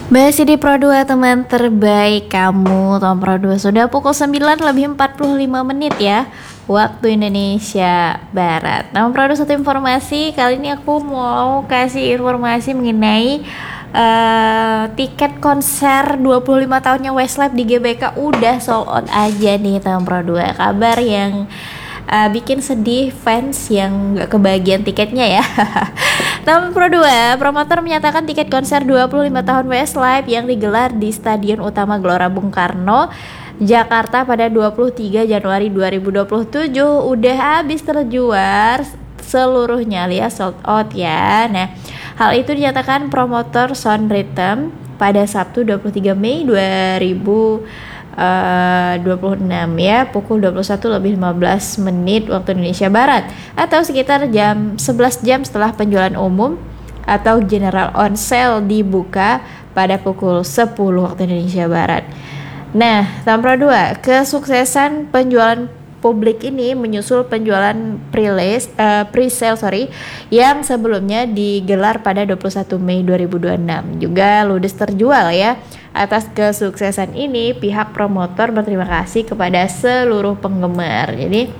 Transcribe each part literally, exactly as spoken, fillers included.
Masih di Pro dua, teman terbaik kamu. Tom Pro dua sudah pukul sembilan lebih empat puluh lima menit ya, waktu Indonesia Barat. Nah, Pro dua satu informasi. Kali ini aku mau kasih informasi mengenai uh, tiket konser dua puluh lima tahunnya Westlife di G B K udah sold out aja nih, Tom Pro dua. Kabar yang uh, bikin sedih fans yang gak kebagian tiketnya ya. Namun Pro dua, promotor menyatakan tiket konser dua puluh lima tahun Westlife yang digelar di Stadion Utama Gelora Bung Karno, Jakarta pada dua puluh tiga Januari dua ribu dua puluh tujuh udah habis terjual seluruhnya alias sold out ya. Nah, hal itu dinyatakan promotor Sound Rhythm pada Sabtu dua puluh tiga Mei dua ribu dua puluh enam ya, pukul dua puluh satu lebih lima belas menit waktu Indonesia Barat, atau sekitar jam sebelas jam setelah penjualan umum atau general on sale dibuka pada pukul sepuluh waktu Indonesia Barat. Nah, Tom Pro dua, kesuksesan penjualan publik ini menyusul penjualan pre-list, uh, pre-sale sorry yang sebelumnya digelar pada dua puluh satu Mei dua ribu dua puluh enam juga ludes terjual ya. Atas kesuksesan ini, pihak promotor berterima kasih kepada seluruh penggemar. Jadi,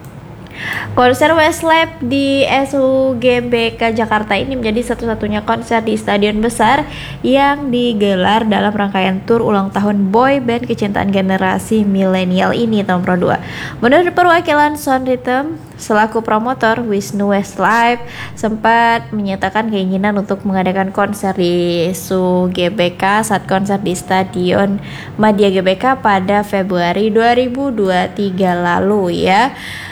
konser Westlife di S U G B K Jakarta ini menjadi satu-satunya konser di stadion besar yang digelar dalam rangkaian tur ulang tahun boy band kecintaan generasi milenial ini, Tom Pro dua. Menurut perwakilan Sound Rhythm selaku promotor, Wisnu Westlife sempat menyatakan keinginan untuk mengadakan konser di S U G B K saat konser di Stadion Madia G B K pada Februari dua ribu dua puluh tiga lalu ya.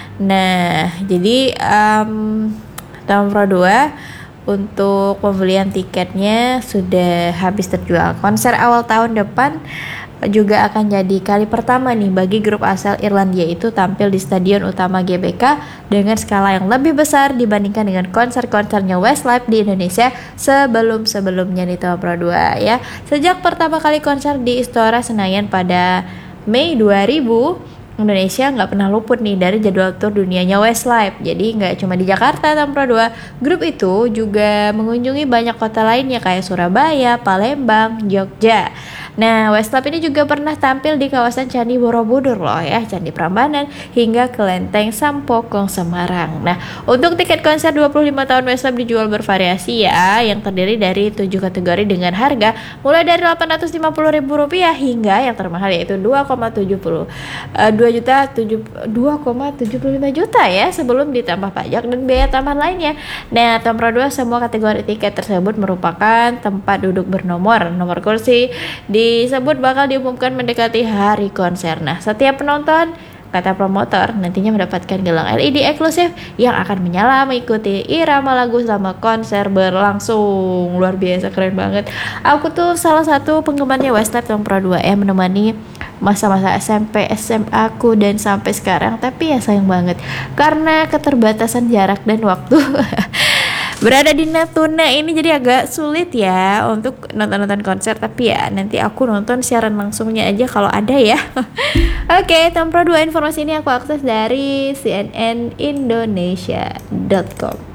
Nah, jadi um, Tom Pro dua untuk pembelian tiketnya sudah habis terjual. Konser awal tahun depan juga akan jadi kali pertama nih bagi grup asal Irlandia itu tampil di Stadion Utama G B K dengan skala yang lebih besar dibandingkan dengan konser-konsernya Westlife di Indonesia sebelum-sebelumnya nih, Tom Pro dua ya. Sejak pertama kali konser di Istora Senayan pada Mei dua ribu, Indonesia nggak pernah luput nih dari jadwal tur dunianya Westlife. Jadi nggak cuma di Jakarta, Tom Pro dua, grup itu juga mengunjungi banyak kota lainnya kayak Surabaya, Palembang, Jogja. Nah, Westlife ini juga pernah tampil di kawasan Candi Borobudur loh ya, Candi Prambanan, hingga Kelenteng Sampokong Semarang. Nah, untuk tiket konser dua puluh lima tahun Westlife dijual bervariasi ya, yang terdiri dari tujuh kategori dengan harga mulai dari delapan ratus lima puluh ribu rupiah hingga yang termahal yaitu dua koma tujuh puluh dua juta dua koma tujuh puluh lima juta ya, sebelum ditambah pajak dan biaya tambahan lainnya. Nah, Tom Pro dua, semua kategori tiket tersebut merupakan tempat duduk bernomor. Nomor kursi disebut bakal diumumkan mendekati hari konser. Nah, setiap penonton, kata promotor, nantinya mendapatkan gelang L E D eksklusif yang akan menyala mengikuti irama lagu selama konser berlangsung. Luar biasa, keren banget. Aku tuh salah satu penggemarnya Westlife, Tom Pro dua ya, menemani masa-masa S M P, S M A aku dan sampai sekarang. Tapi ya sayang banget karena keterbatasan jarak dan waktu berada di Natuna ini, jadi agak sulit ya untuk nonton-nonton konser. Tapi ya nanti aku nonton siaran langsungnya aja kalau ada ya. Oke, okay, Tom Pro dua, informasi ini aku akses dari C N N Indonesia dot com.